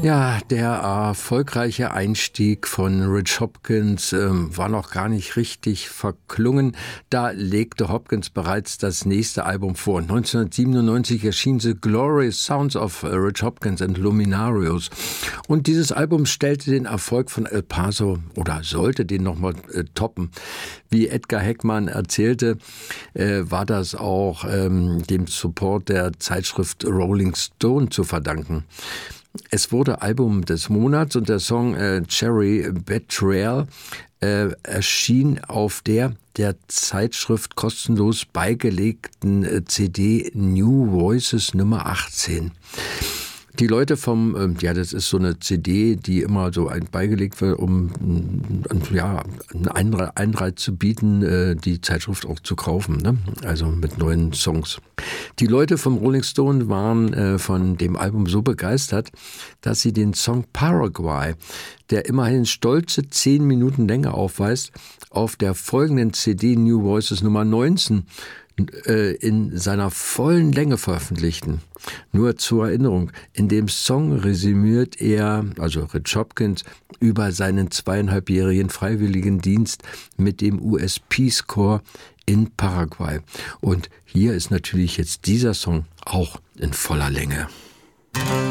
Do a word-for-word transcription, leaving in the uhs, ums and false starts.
Ja, der erfolgreiche Einstieg von Rich Hopkins ähm, war noch gar nicht richtig verklungen. Da legte Hopkins bereits das nächste Album vor. neunzehnhundertsiebenundneunzig erschien The Glorious Sounds of Rich Hopkins and Luminarios. Und dieses Album stellte den Erfolg von El Paso oder sollte den nochmal äh, toppen. Wie Edgar Heckmann erzählte, äh, war das auch ähm, dem Support der Zeitschrift Rolling Stone zu verdanken. Es wurde Album des Monats und der Song äh, Cherry Betrayal äh, erschien auf der der Zeitschrift kostenlos beigelegten äh, C D New Voices Nummer achtzehn. Die Leute vom, ähm, ja, das ist so eine C D, die immer so ein, beigelegt wird, um äh, ja, einen Einreiz zu bieten, äh, die Zeitschrift auch zu kaufen, ne? Also mit neuen Songs. Die Leute vom Rolling Stone waren äh, von dem Album so begeistert, dass sie den Song Paraguay, der immerhin stolze zehn Minuten Länge aufweist, auf der folgenden C D New Voices Nummer neunzehn in seiner vollen Länge veröffentlichten. Nur zur Erinnerung, in dem Song resümiert er, also Rich Hopkins, über seinen zweieinhalbjährigen Freiwilligendienst mit dem U S Peace Corps in Paraguay. Und hier ist natürlich jetzt dieser Song auch in voller Länge.